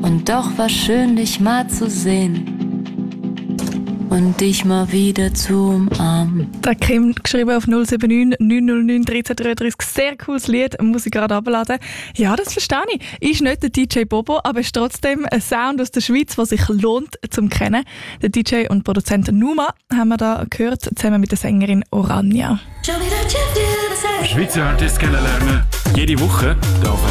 Und doch war schön, dich mal zu sehen und dich mal wieder zu umarmen. Der Kim geschrieben auf 079 909 1333. Sehr cooles Lied, muss ich gerade abladen. Ja, das verstehe ich. Ist nicht der DJ Bobo, aber ist trotzdem ein Sound aus der Schweiz, der sich lohnt zum kennen. Der DJ und Produzent Numa haben wir da gehört, zusammen mit der Sängerin Orania. Schweizer Artists kennenlernen. Jede Woche hier auf